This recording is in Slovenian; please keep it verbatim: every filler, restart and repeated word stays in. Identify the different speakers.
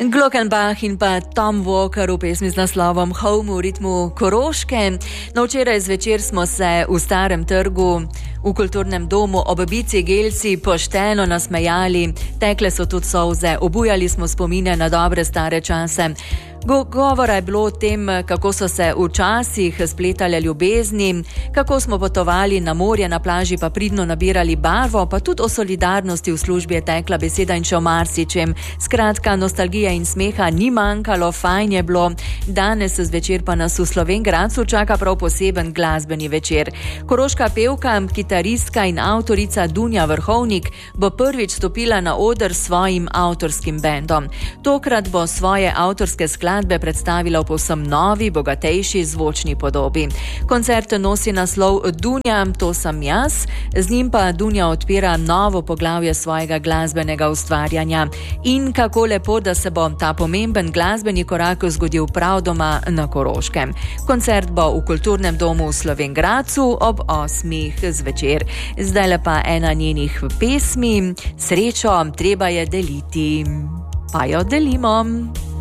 Speaker 1: Glockenbach in pa Tom Walker v pesmi z naslovom Home v ritmu Koroške. No, včeraj zvečer smo se v Starem trgu v kulturnem domu ob Bici Gelci pošteno nasmejali, tekle so tudi solze, obujali smo spomine na dobre stare čase. Go- govora je bilo o tem, kako so se včasih spletale ljubezni, kako smo potovali na morje, na plaži pa pridno nabirali barvo, pa tudi o solidarnosti v službi je tekla beseda in še o marsičem. Skratka, nostalgija in smeha ni manjkalo, fajn je bilo. Danes zvečer pa nas v Slovenj Gradcu čaka prav poseben glasbeni večer. Koroška pevka, kitaristka in avtorica Dunja Vrhovnik bo prvič stopila na oder s svojim avtorskim bendom. Tokrat bo svoje avtorske skladbe predstavila v povsem novi, bogatejši zvočni podobi. Koncert nosi naslov Dunja, to sem jaz, z njim pa Dunja odpira novo poglavje svojega glasbenega ustvarjanja. In kako lepo, da se bo ta pomemben glasbeni korak zgodil prav doma na Koroškem. Koncert bo v kulturnem domu v Slovenj Gradcu ob osmih zvečer. Zdaj pa ena njenih pesmi, Srečo treba je deliti. Pa jo delimo.